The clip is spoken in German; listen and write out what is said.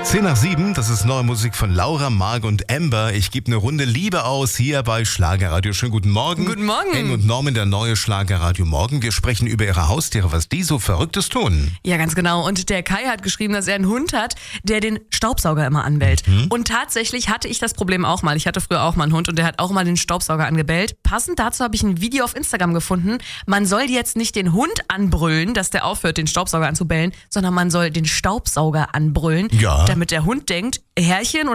10:07, das ist neue Musik von Laura, Marc und Amber. Ich gebe eine Runde Liebe aus hier bei Schlagerradio. Schönen guten Morgen. Guten Morgen. Henning und Norman, der neue Schlagerradio Morgen. Wir sprechen über ihre Haustiere, was die so Verrücktes tun. Ja, ganz genau. Und der Kai hat geschrieben, dass er einen Hund hat, der den Staubsauger immer anbellt. Und tatsächlich hatte ich das Problem auch mal. Ich hatte früher auch mal einen Hund und der hat auch mal den Staubsauger angebellt. Passend dazu habe ich ein Video auf Instagram gefunden. Man soll jetzt nicht den Hund anbrüllen, dass der aufhört, den Staubsauger anzubellen, sondern man soll den Staubsauger anbrüllen, Ja. damit der Hund denkt, Herrchen